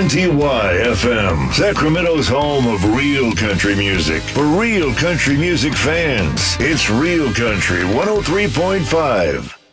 WNTY-FM, Sacramento's home of real country music. For real country music fans, it's Real Country 103.5.